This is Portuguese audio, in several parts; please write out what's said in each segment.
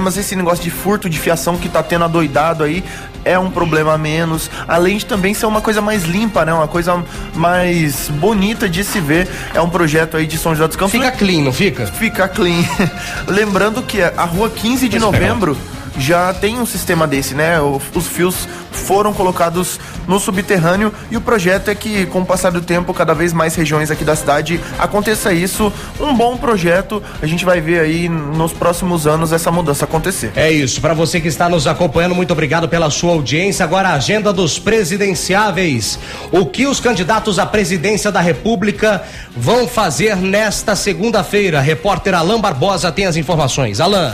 problemas, esse negócio de furto de fiação que tá tendo adoidado aí é um problema a menos, além de também ser uma coisa mais limpa, né? Uma coisa mais bonita de se ver. É um projeto aí de São José dos Campos. Fica clean, não fica? Fica clean. Lembrando que a rua 15 de novembro já tem um sistema desse, né? Os fios foram colocados no subterrâneo e o projeto é que, com o passar do tempo, cada vez mais regiões aqui da cidade aconteça isso. Um bom projeto, a gente vai ver aí nos próximos anos essa mudança acontecer. É isso, para você que está nos acompanhando, muito obrigado pela sua audiência. Agora a agenda dos presidenciáveis. O que os candidatos à presidência da República vão fazer nesta segunda-feira? Repórter Alain Barbosa tem as informações. Alain.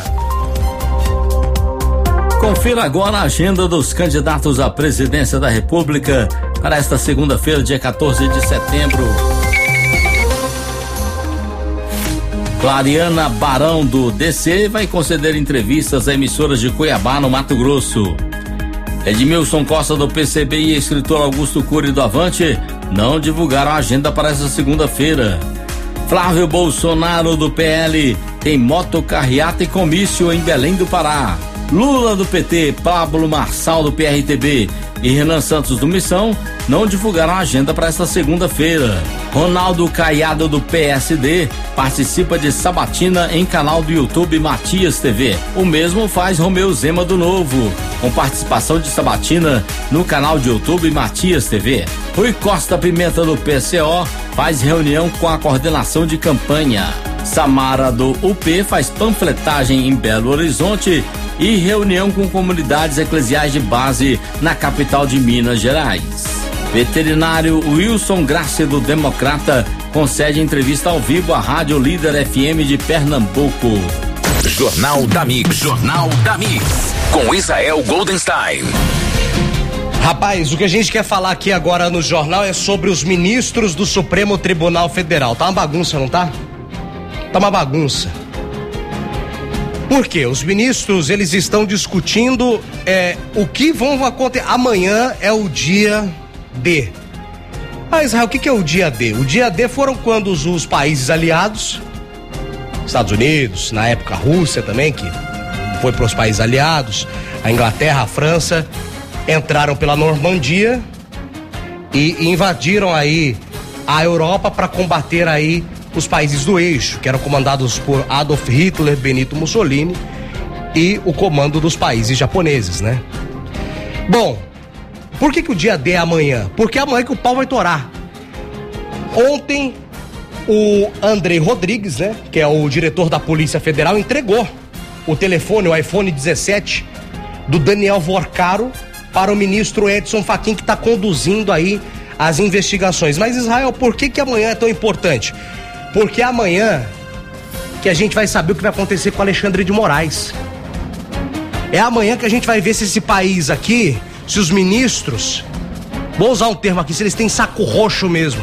Confira agora a agenda dos candidatos à presidência da República para esta segunda-feira, dia 14 de setembro. Clariana Barão, do DC, vai conceder entrevistas a emissoras de Cuiabá, no Mato Grosso. Edmilson Costa, do PCB, e escritor Augusto Cury, do Avante, não divulgaram a agenda para esta segunda-feira. Flávio Bolsonaro, do PL, tem motocarreata e comício em Belém do Pará. Lula, do PT, Pablo Marçal, do PRTB e Renan Santos, do Missão, não divulgaram a agenda para esta segunda-feira. Ronaldo Caiado, do PSD, participa de sabatina em canal do YouTube Matias TV. O mesmo faz Romeu Zema, do Novo, com participação de sabatina no canal de YouTube Matias TV. Rui Costa Pimenta, do PCO, faz reunião com a coordenação de campanha. Samara, do UP, faz panfletagem em Belo Horizonte e reunião com comunidades eclesiais de base na capital de Minas Gerais. Veterinário Wilson Graça, do Democrata, concede entrevista ao vivo à Rádio Líder FM de Pernambuco. Jornal da Mix. Jornal da Mix. Com Israel Goldenstein. Rapaz, o que a gente quer falar aqui agora no jornal é sobre os ministros do Supremo Tribunal Federal. Tá uma bagunça, não tá? Tá uma bagunça. Por quê? Os ministros, eles estão discutindo o que vão acontecer. Amanhã é o dia D. Ah, Israel, o que é o dia D? O dia D foram quando os países aliados, Estados Unidos, na época a Rússia também, que foi para os países aliados, a Inglaterra, a França, entraram pela Normandia e invadiram aí a Europa para combater aí os países do eixo, que eram comandados por Adolf Hitler, Benito Mussolini e o comando dos países japoneses, né? Bom, por que o dia D é amanhã? Porque é amanhã que o pau vai torar. Ontem, o André Rodrigues, né, que é o diretor da Polícia Federal, entregou o telefone, o iPhone 17 do Daniel Vorcaro para o ministro Edson Fachin, que está conduzindo aí as investigações. Mas, Israel, por que amanhã é tão importante? Porque é amanhã que a gente vai saber o que vai acontecer com Alexandre de Moraes. É amanhã que a gente vai ver se esse país aqui, se os ministros, vou usar um termo aqui, se eles têm saco roxo mesmo.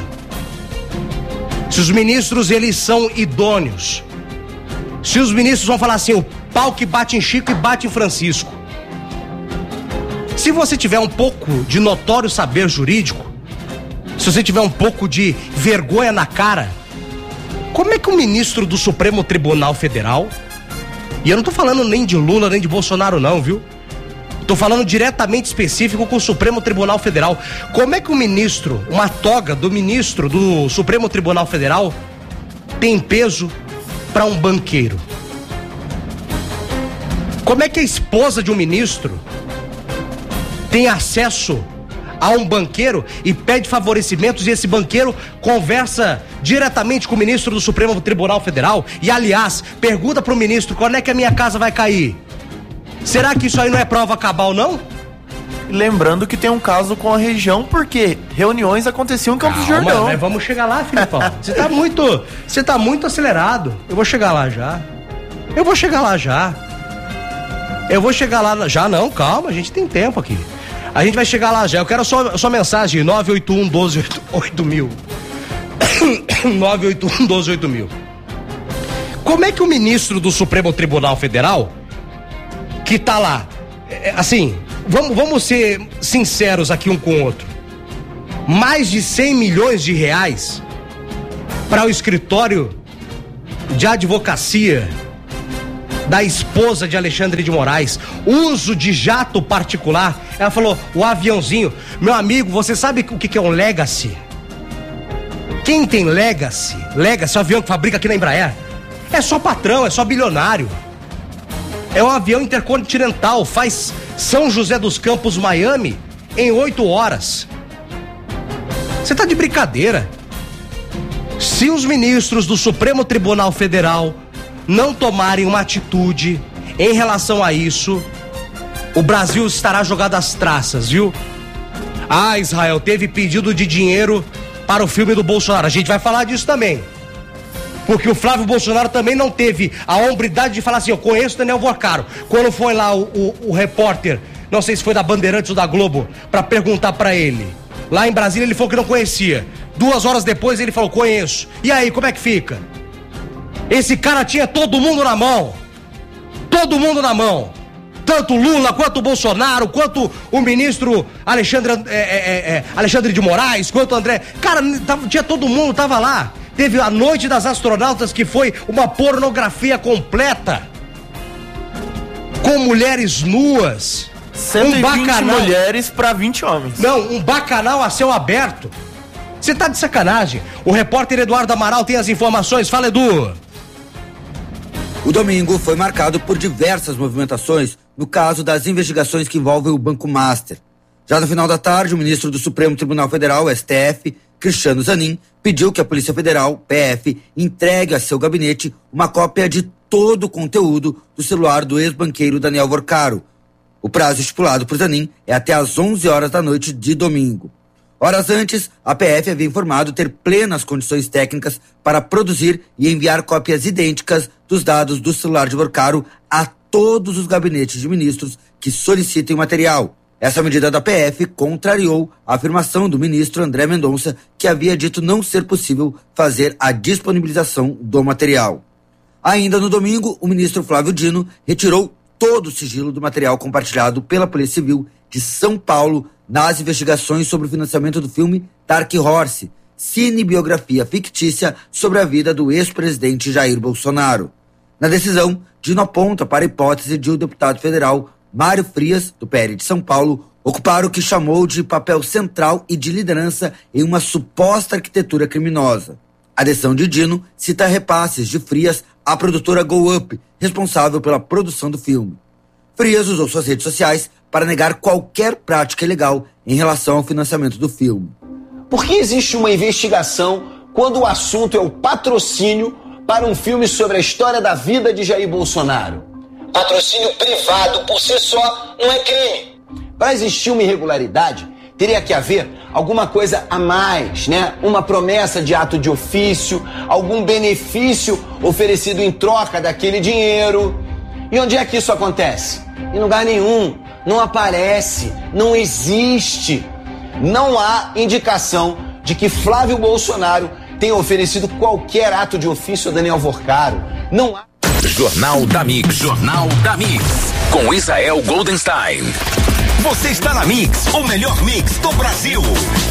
Se os ministros, eles são idôneos. Se os ministros vão falar assim, o pau que bate em Chico e bate em Francisco. Se você tiver um pouco de notório saber jurídico, se você tiver um pouco de vergonha na cara, como é que o ministro do Supremo Tribunal Federal, e eu não tô falando nem de Lula nem de Bolsonaro não, viu? Tô falando diretamente específico com o Supremo Tribunal Federal. Como é que o ministro, uma toga do ministro do Supremo Tribunal Federal tem peso para um banqueiro? Como é que a esposa de um ministro tem acesso a um banqueiro e pede favorecimentos e esse banqueiro conversa diretamente com o ministro do Supremo Tribunal Federal? E, aliás, pergunta pro ministro quando é que a minha casa vai cair. Será que isso aí não é prova cabal, não? Lembrando que tem um caso com a região, porque reuniões aconteciam em Campos do Jordão. Mas vamos chegar lá, Filipão. Você tá muito acelerado. Eu vou chegar lá já. Não, calma, a gente tem tempo aqui. A gente vai chegar lá já. Eu quero só mensagem 981-12-8000. 981-12-8000. Como é que o ministro do Supremo Tribunal Federal, que tá lá, assim, vamos ser sinceros aqui um com o outro, mais de 100 milhões de reais para o escritório de advocacia da esposa de Alexandre de Moraes, uso de jato particular. Ela falou, o aviãozinho. Meu amigo, você sabe o que é um Legacy? Quem tem Legacy, o avião que fabrica aqui na Embraer, é só patrão, é só bilionário. É um avião intercontinental, faz São José dos Campos, Miami, em 8 horas. Você tá de brincadeira. Se os ministros do Supremo Tribunal Federal não tomarem uma atitude em relação a isso, o Brasil estará jogado às traças, viu? Israel, teve pedido de dinheiro para o filme do Bolsonaro. A gente vai falar disso também. Porque o Flávio Bolsonaro também não teve a hombridade de falar assim, eu conheço o Daniel Vorcaro. Quando foi lá o repórter, não sei se foi da Bandeirantes ou da Globo, para perguntar para ele. Lá em Brasília ele falou que não conhecia. 2 horas depois ele falou, conheço. E aí, como é que fica? Esse cara tinha todo mundo na mão. Todo mundo na mão. Tanto Lula, quanto o Bolsonaro, quanto o ministro Alexandre de Moraes, quanto o André. Cara, tinha todo mundo, tava lá. Teve a Noite das Astronautas, que foi uma pornografia completa. Com mulheres nuas. 120 mulheres para 20 homens. Não, um bacanal a céu aberto. Você tá de sacanagem. O repórter Eduardo Amaral tem as informações. Fala, Edu. O domingo foi marcado por diversas movimentações no caso das investigações que envolvem o Banco Master. Já no final da tarde, o ministro do Supremo Tribunal Federal, STF, Cristiano Zanin, pediu que a Polícia Federal, PF, entregue a seu gabinete uma cópia de todo o conteúdo do celular do ex-banqueiro Daniel Vorcaro. O prazo estipulado por Zanin é até às 11 horas da noite de domingo. Horas antes, a PF havia informado ter plenas condições técnicas para produzir e enviar cópias idênticas dos dados do celular de Vorcaro a todos os gabinetes de ministros que solicitem o material. Essa medida da PF contrariou a afirmação do ministro André Mendonça, que havia dito não ser possível fazer a disponibilização do material. Ainda no domingo, o ministro Flávio Dino retirou todo o sigilo do material compartilhado pela Polícia Civil de São Paulo nas investigações sobre o financiamento do filme Dark Horse, cinebiografia fictícia sobre a vida do ex-presidente Jair Bolsonaro. Na decisão, Dino aponta para a hipótese de o deputado federal Mário Frias, do PL de São Paulo, ocupar o que chamou de papel central e de liderança em uma suposta arquitetura criminosa. A decisão de Dino cita repasses de Frias à produtora Go Up, responsável pela produção do filme. Frias usou suas redes sociais para negar qualquer prática ilegal em relação ao financiamento do filme. Por que existe uma investigação quando o assunto é o patrocínio para um filme sobre a história da vida de Jair Bolsonaro? Patrocínio privado por si só não é crime. Para existir uma irregularidade, teria que haver alguma coisa a mais, né? Uma promessa de ato de ofício, algum benefício oferecido em troca daquele dinheiro. E onde é que isso acontece? Em lugar nenhum. Não aparece, não existe. Não há indicação de que Flávio Bolsonaro tenha oferecido qualquer ato de ofício a Daniel Vorcaro. Não há. Jornal da Mix. Jornal da Mix. Com Israel Goldenstein. Você está na Mix, o melhor mix do Brasil.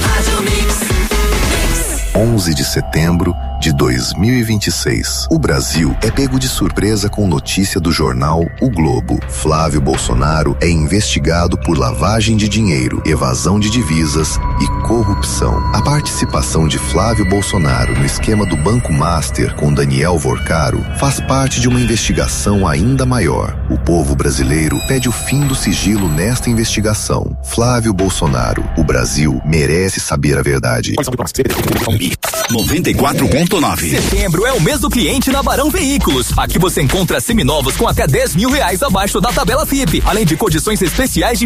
11 de setembro de 2026. O Brasil é pego de surpresa com notícia do jornal O Globo. Flávio Bolsonaro é investigado por lavagem de dinheiro, evasão de divisas e corrupção. A participação de Flávio Bolsonaro no esquema do Banco Master com Daniel Vorcaro faz parte de uma investigação ainda maior. O povo brasileiro pede o fim do sigilo nesta investigação. Flávio Bolsonaro, o Brasil merece saber a verdade. 94.9. Setembro é o mês do cliente na Barão Veículos. Aqui você encontra seminovos com até R$10.000 abaixo da tabela FIP, além de condições especiais de